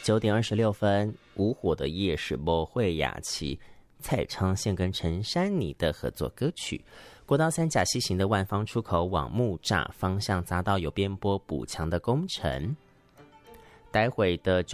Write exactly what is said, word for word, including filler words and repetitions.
九点二十六分，无火的夜是不会雅琪蔡昌宪跟陈珊妮的合作歌曲。国道三甲西行的万方出口往木栅方向遭到有边坡补强的工程，待会的